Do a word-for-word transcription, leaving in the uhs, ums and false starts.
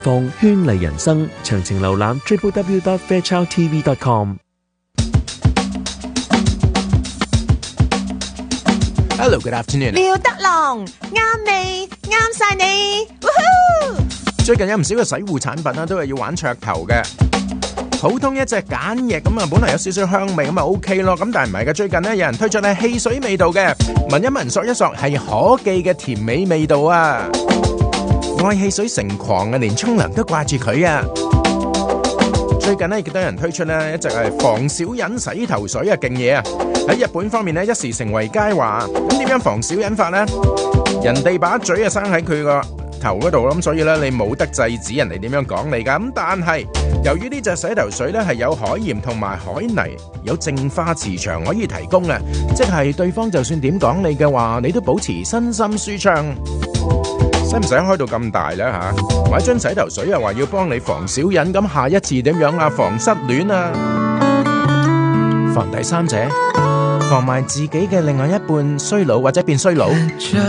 放圈麗人生，詳情瀏覽 double-u double-u double-u dot fairchild t v dot com。 Hello, good afternoon。 廖德龍，啱味，啱晒你。Woohoo！ 最近有唔少嘅洗護產品啦，都係要玩噱頭嘅。普通一隻梘液咁啊，本來有少少香味咁啊 OK 咯，咁但係唔係嘅。最近呢，有人推出咧汽水味道嘅，聞一聞索一索係可記嘅甜美味道啊！愛汽水成狂啊，連沖涼都掛住佢啊！最近呢，亦都有人推出呢一隻係防小人洗頭水啊，勁嘢啊！喺日本方面呢，一時成為佳話。咁點樣防小人法呢？人哋把嘴啊生喺佢個頭嗰度，咁所以咧你冇得制止人哋點樣講你噶。咁但係由於呢隻洗頭水咧係有海鹽同埋海泥，有淨化磁場可以提供嘅，即係對方就算點講你嘅話，你都保持身心舒暢。使唔使開到咁大咧吓？買樽洗頭水又話要幫你防小人，咁下一次點樣啊？防失戀啊？防第三者？防埋自己嘅另外一半衰佬或者變衰佬？